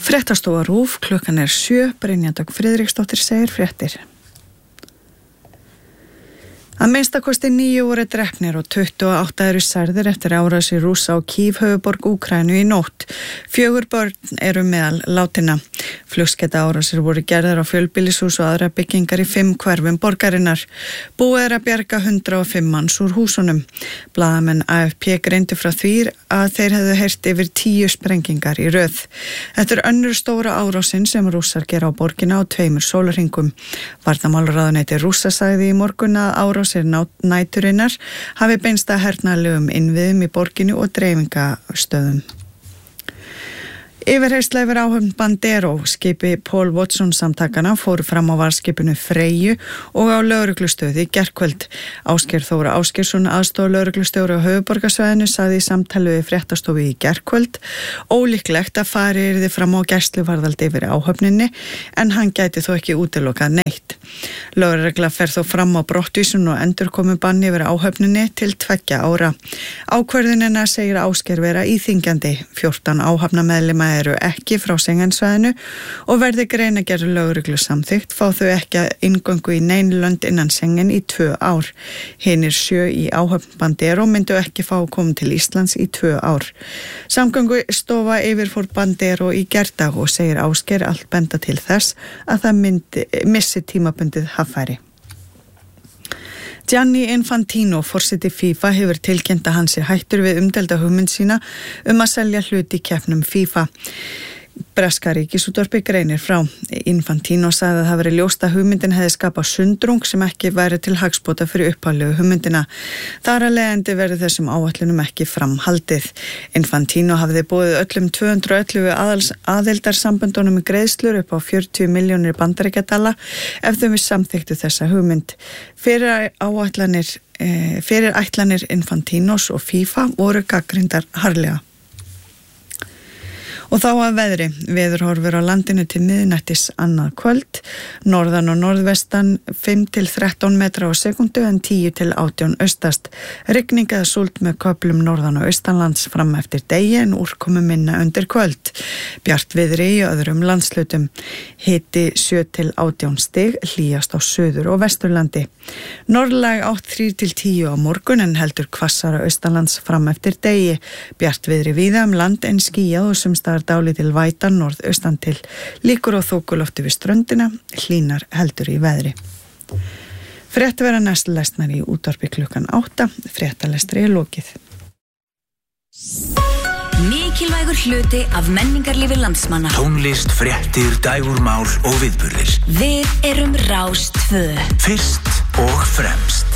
Fréttastofa RÚV, klukkan 7, Brynja Dögg Friðriksdóttir segir fréttir. Að minnstakosti 9 voru drepnir og 28 eru særðir eftir árás í Rússa á Kív, höfuðborg Úkraínu í nótt. 4 börn eru meðal látinna. Flugskeytaárásir voru gerðar á fjölbýlishús og aðra byggingar í 5 hverfum borgarinnar. Búið að bjarga 105 manns úr húsunum. Blaðamenn AFP greindu frá því að þeir hefðu heyrt yfir 10 sprengingar í röð. Þetta önnur stóra árásin sem Rússar gera á borgina á 2 sólarhringum. Varnarmálaráðuneyti Rússa sagði í morgun að árásir næturinnar hafi beinst að hernaðarlegum innviðum í borginu og dreifingastöðum. Yfirheyrsla yfir áhöfn Bandero, skipi Paul Watson samtakana, fóru fram á varðskipinu Freyju og á lögreglustöði í gærkvöld. Ásgeir Þóra Ásgeirsson, aðstoðarlögreglustjóri á höfuðborgarsvæðinu, sagði í samtali við fréttastofu í gærkvöld ólíklegt að farið yrði fram á gæsluvarðhald yfir áhöfninni, en hann gæti þó ekki útilokað neitt. Lögregla fer þó fram á brottvísun og endurkomu banni yfir áhöfninni til 2 ára. Ákvörðunina segir Ásgeir vera íþyngjandi. 14 áhafnameðlima eru ekki frá Schengensvæðinu og verði greinargerð lögreglu samþykkt fá þau ekki að inngöngu í nein lönd innan Schengen í 2 ár. Hinir 7 í áhöfn Bandero myndu ekki fá að koma til Íslands í 2 ár. Samgöngustofa yfirfór Bandero í gærdag og segir Ásgeir allt benda til þess að það missi tímabundið haffæri. Gianni Infantino, forseti FIFA, hefur tilkynnt að hann sé hættur við umdelda hugmynd sína að selja hluti í keppnum FIFA. Breska ríkisútvarpið greinir frá. Infantino sagði að það veri ljóst að hugmyndin hefði skapað sundrung sem ekki væri til hagsbóta fyrir upphaflegu hugmyndina. Þar að leiðandi verði þessum áætlunum ekki framhaldið. Infantino hafði boðið öllum 211 aðildarsamböndunum í greiðslur upp á 40 milljónir bandaríkjadala ef þau samþykktu þessa hugmynd. Fyrir ætlanir Infantinos og FIFA voru gagnrýndar harðlega. Og þá að veðri. Veðurhorfur á landinu til miðnættis annað kvöld. Norðan og norðvestan 5 til 13 metra á sekundu en 10 til 18 austast. Rigning eða súld með köflum norðan og austanlands fram eftir degi en úrkomu minna undir kvöld. Bjart viðri í öðrum landslutum. Hiti 7 til 18 stig, hlýjast á suður og vesturlandi. Norðlæg 8 3 til 10 á morgun en heldur hvassara austanlands fram eftir degi. Bjart viðri víða land en skýjað og sumstaðar dálítil væta norðaustan til. Líkur á þokulofti við ströndina, hlýnar heldur í veðri. Frétt vera næst lesnar í útvarpi klukkan 8, fréttalestri er lokið. Mikilvægur hluti af menningarlífi landsmanna. Tónlist, fréttir, dægurmál og viðburðir. Við erum Rás 2. Fyrst og fremst.